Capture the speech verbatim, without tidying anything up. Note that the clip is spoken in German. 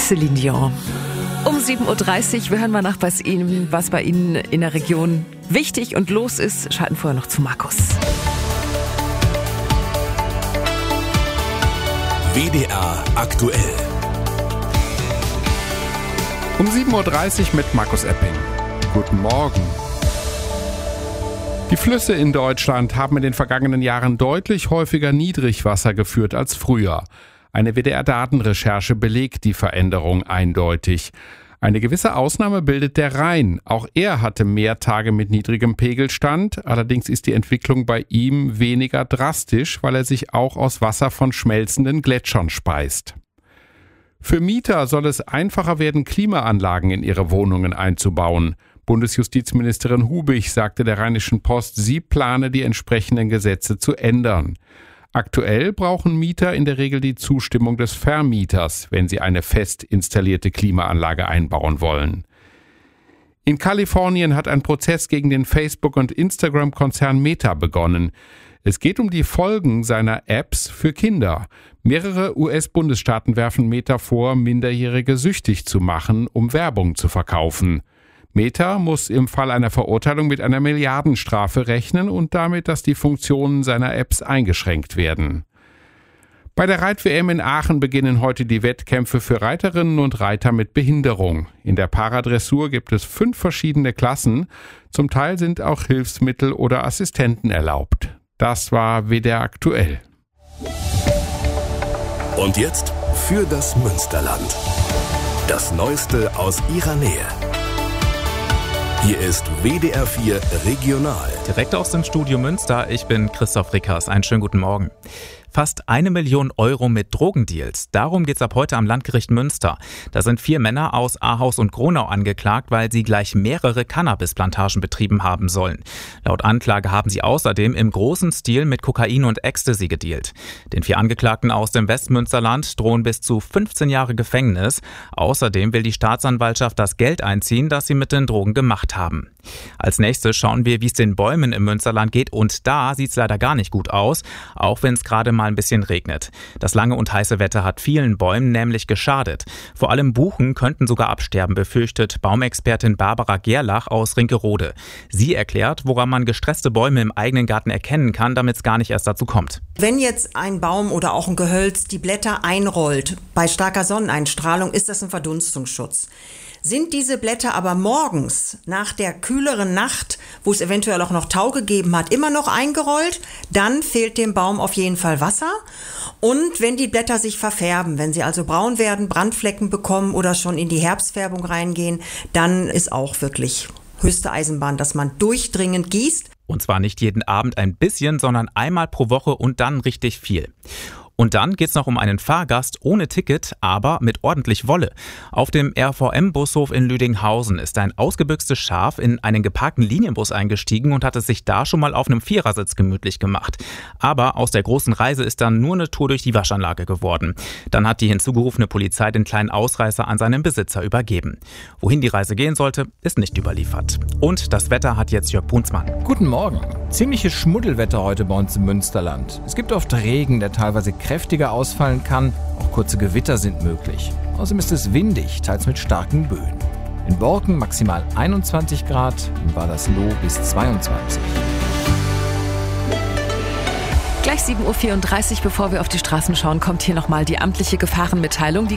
Céline Dion. Um sieben Uhr dreißig, wir hören mal nach, was Ihnen, was bei Ihnen in der Region wichtig und los ist. Schalten vorher noch zu Markus. W D R aktuell. Um sieben Uhr dreißig mit Markus Epping. Guten Morgen. Die Flüsse in Deutschland haben in den vergangenen Jahren deutlich häufiger Niedrigwasser geführt als früher. Eine W D R-Datenrecherche belegt die Veränderung eindeutig. Eine gewisse Ausnahme bildet der Rhein. Auch er hatte mehr Tage mit niedrigem Pegelstand. Allerdings ist die Entwicklung bei ihm weniger drastisch, weil er sich auch aus Wasser von schmelzenden Gletschern speist. Für Mieter soll es einfacher werden, Klimaanlagen in ihre Wohnungen einzubauen. Bundesjustizministerin Hubich sagte der Rheinischen Post, sie plane die entsprechenden Gesetze zu ändern. Aktuell brauchen Mieter in der Regel die Zustimmung des Vermieters, wenn sie eine fest installierte Klimaanlage einbauen wollen. In Kalifornien hat ein Prozess gegen den Facebook- und Instagram-Konzern Meta begonnen. Es geht um die Folgen seiner Apps für Kinder. Mehrere U S-Bundesstaaten werfen Meta vor, Minderjährige süchtig zu machen, um Werbung zu verkaufen. Meta muss im Fall einer Verurteilung mit einer Milliardenstrafe rechnen und damit, dass die Funktionen seiner Apps eingeschränkt werden. Bei der Reit-W M in Aachen beginnen heute die Wettkämpfe für Reiterinnen und Reiter mit Behinderung. In der Paradressur gibt es fünf verschiedene Klassen. Zum Teil sind auch Hilfsmittel oder Assistenten erlaubt. Das war W D R aktuell. Und jetzt für das Münsterland. Das Neueste aus ihrer Nähe. Hier ist W D R vier Regional. Direkt aus dem Studio Münster, ich bin Christoph Rickers. Einen schönen guten Morgen. Fast eine Million Euro mit Drogendeals. Darum geht's ab heute am Landgericht Münster. Da sind vier Männer aus Ahaus und Gronau angeklagt, weil sie gleich mehrere Cannabisplantagen betrieben haben sollen. Laut Anklage haben sie außerdem im großen Stil mit Kokain und Ecstasy gedealt. Den vier Angeklagten aus dem Westmünsterland drohen bis zu fünfzehn Jahre Gefängnis. Außerdem will die Staatsanwaltschaft das Geld einziehen, das sie mit den Drogen gemacht haben. Als nächstes schauen wir, wie es den Bäumen im Münsterland geht. Und da sieht's leider gar nicht gut aus, auch wenn es gerade mal ein bisschen regnet. Das lange und heiße Wetter hat vielen Bäumen nämlich geschadet. Vor allem Buchen könnten sogar absterben, befürchtet Baumexpertin Barbara Gerlach aus Rinkerode. Sie erklärt, woran man gestresste Bäume im eigenen Garten erkennen kann, damit es gar nicht erst dazu kommt. Wenn jetzt ein Baum oder auch ein Gehölz die Blätter einrollt, bei starker Sonneneinstrahlung ist das ein Verdunstungsschutz. Sind diese Blätter aber morgens nach der kühleren Nacht, wo es eventuell auch noch Tau gegeben hat, immer noch eingerollt, dann fehlt dem Baum auf jeden Fall Wasser. Und wenn die Blätter sich verfärben, wenn sie also braun werden, Brandflecken bekommen oder schon in die Herbstfärbung reingehen, dann ist auch wirklich höchste Eisenbahn, dass man durchdringend gießt. Und zwar nicht jeden Abend ein bisschen, sondern einmal pro Woche und dann richtig viel. Und dann geht's noch um einen Fahrgast ohne Ticket, aber mit ordentlich Wolle. Auf dem R V M-Bushof in Lüdinghausen ist ein ausgebüxtes Schaf in einen geparkten Linienbus eingestiegen und hat es sich da schon mal auf einem Vierersitz gemütlich gemacht. Aber aus der großen Reise ist dann nur eine Tour durch die Waschanlage geworden. Dann hat die hinzugerufene Polizei den kleinen Ausreißer an seinen Besitzer übergeben. Wohin die Reise gehen sollte, ist nicht überliefert. Und das Wetter hat jetzt Jörg Brunsmann. Guten Morgen. Ziemliches Schmuddelwetter heute bei uns im Münsterland. Es gibt oft Regen, der teilweise kräftiger ausfallen kann. Auch kurze Gewitter sind möglich. Außerdem ist es windig, teils mit starken Böen. In Borken maximal einundzwanzig Grad, in Badersloh bis zweiundzwanzig. Gleich sieben Uhr vierunddreißig, bevor wir auf die Straßen schauen, kommt hier nochmal die amtliche Gefahrenmitteilung. Die